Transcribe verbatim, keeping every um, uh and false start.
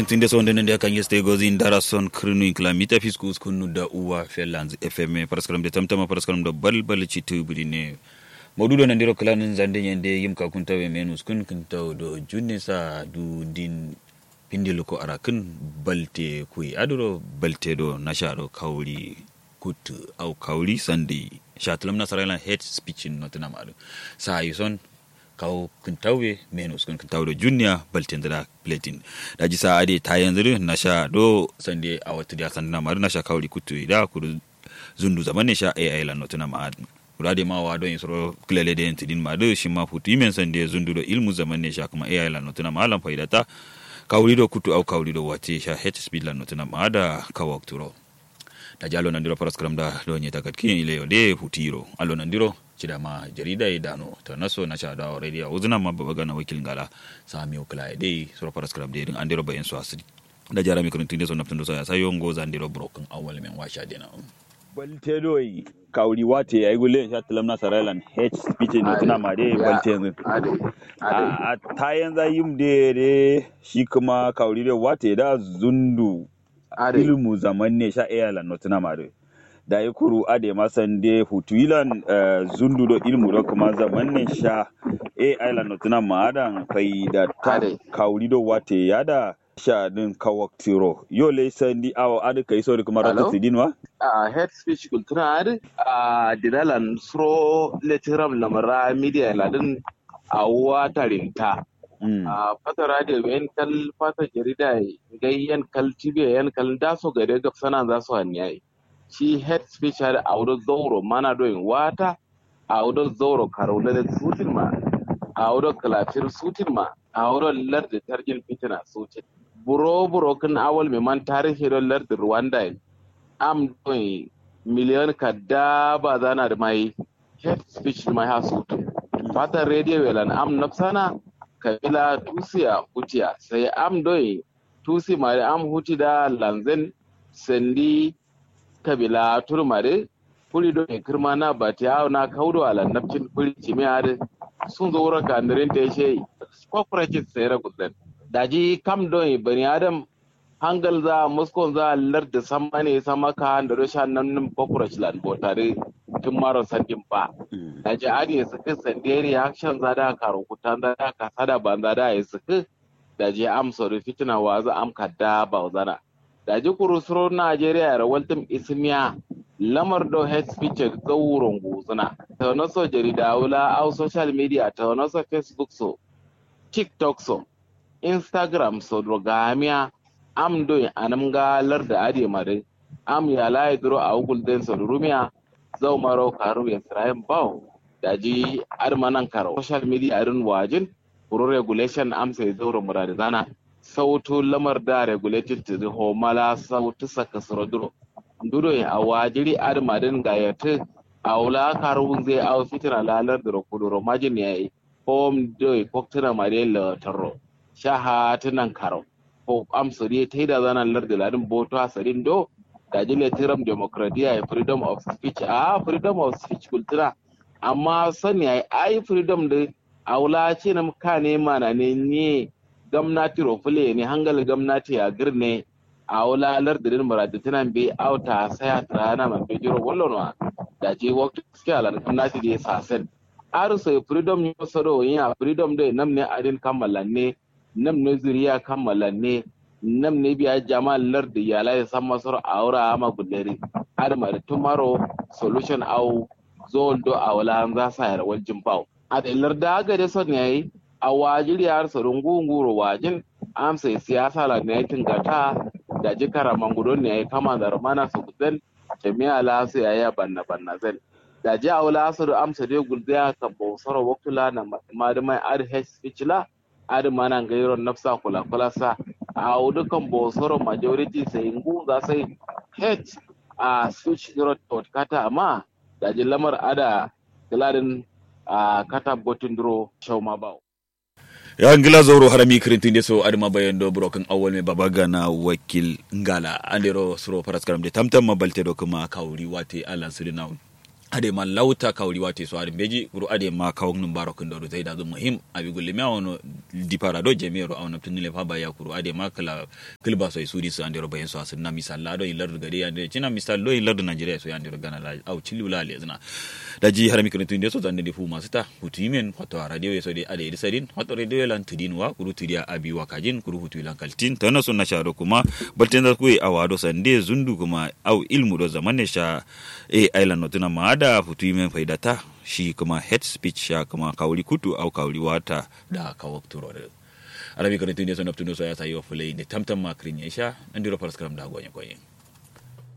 kirintin da sonde nende kan yeste gozin darason krinu kilamita fiskus kunu da uwa felanz fm paraskaram de tamtama paraskaram da balbal citu bidine modudo nandiro klanin zande yende yim ka kunta we menus kun kunta do junisa du din pindilo ko arakin balte kui adoro balte do nasharo kauri kut au kauri sandi shatlam nasarala hate speech notna madu sa yuson kawo kuntawe menus kun kuntawe do junior baltin da platin da ji sa ade ta yanzu na sha do sande a wata da sanna ma na sha kawri kutu da ku zundu zaman ne sha ai lan notuna ma urade ma wa don yisro klele de entidin ma do shi ma futu men sande zundu do ilmu zaman ne sha kuma ai lan notuna ma lan faidata kawri do kutu au kawri do wate sha hate speed lan notuna ma da kawakturo da jalo nan diro paraskram da do nyeta katkin ile de futiro allo nan diro cida ma jarida ya dano ta naso na sha dawo radio uzuna ma baba gana wakil ngala sami okla dai sura paraskram dai an diro bayan su asiri da jara mi kuntin da so naftin do sa sayo ngo zan diro broken awal men washa dina balte doyi kauri wate ay gulle sha talam na saralan h speech no tuna ma dai balte ne a tayan za yim de de shi kuma kauri da wate da zundu ilmu zaman ne sha ayalan no tuna ma dai da ya kuru ade masan de hutuilan zundu do ilmu do kuma zaman ne sha e island notuna maadan faida ta kauri do wate yada sha din kawaktiro yo le sandi awo ade kai so kuma rata tidinwa a head speech kultura ade a dilalan fro letteram lamara media ladin awwa tarinta a fata radio yan kal fata jarida gayyan kal tv yan kal daso gade gafsana za su hanyai shi head speech har a wurin zauro mana doyin wata a wurin zauro karaunar da sutin ma a wurin kalafir sutin ma a wurin lardin tarjin fitina sutin buro-buro kan awal mai man tarihi don lardin rwanda am doyin miliyan kadda ba zana da mai head speech mai ha sutin fatan radio welan am nafsana kabila tusiya hutiya sai am doyin tusi ma am huti da lanzen sandi kabila turmare kuri do kirma na batiya na kaudo ala nafcin kuri cimiyar sun zo wurin kandirin da yake corporate sayar gudan daji kam do bani adam hangal za muskon za lar da samane sama ka da rashan nan corporate land botare tun maro sandin ba daji adi suka sandere action za da karo kutan da ka sada banza da ya suka daji amsa fitina wa za am kadda ba zana da ji kurusuro Najeriya rawaltum ismiya lamar do head speech ga wurin guzuna ta wani so jarida wula au social media ta wani so Facebook so TikTok so Instagram so drogamiya am do anam galar da ade mare am ya lai dro a ugul den so rumiya zau maro karu ya sirayen bawo da ji armanan karo social media irin wajin kuro regulation am sai zauro muradana sautu lamar da regulated to the homala sautu saka suroduro duro ya awajiri armadin gayatu awla karun zai aw fitira lalar da kuduro majin yayi hom doy koktina marela tarro shaha tunan karo ko amsuri taida zanan lar da ladin boto asarin do da jile tiram demokradiya freedom of speech a freedom of speech kultura amma sani ai freedom da awla ce nam kane mana ne ne gamnati rofule ne hangal gamnati a girne a wala lardirin muradatinan bi auta saya trana man be jiro wollono da je waktu skala gamnati de sasen arso freedom yo soro ya freedom de namne adin kamalanne namne zuriya kamalanne namne biya jamal lardi ya lai san masar aura ama gudere adama da tomorrow solution au zoldo awala za sa yar waljin bawo a da larda ga da son yayi a wajiriyar tsaron gunguro wajin amsa siyasa la ne gata da jikara mangudon ne kama da romana su gudan jami'a la su yaya banna banna zel da ji awla su amsa de guldiya ka bosoro waktula na madamai rh fichla adama gairon nafsa kula kula sa a dukan bosoro majority sai ngu za sai h a switch road kata amma da ji lamar ada gladin a kata botin dro shauma bawo ya ngila zoro harami kirintin deso adama bayando broken awol me babaga na wakil ngala andero suro paraskaram de tamtam mabalte do kuma kauri wate alan sudina ade ma lauta kawri wate so ade beji kuru ade ma kawnum barok ndo zai da muhim abi gulle mi awono di parado jemiro awna tunile fa baya kuru ade ma kala kilba so sudi so ande robayen so asinna misal lado ilar gade ande cina misal lo ilar Nigeria so ande gana la au chilula le zina da ji harami kan tunde so zande di fu masita hutimen hoto radio so de ade sadin hoto radio lan tudin wa kuru tudia abi wakajin kuru hutu lan kaltin tana so na sharo kuma balten da kuyi awado sande zundu kuma au ilmu do zamane sha e island notuna ma da futuimen faidata shi kuma head speech ya kuma kauli kutu au kauli wata da kawakturo da arabi kan tunde so na tunde so ya sayo fulai ne tamtam makrin ya sha andiro paraskram da gonye koyin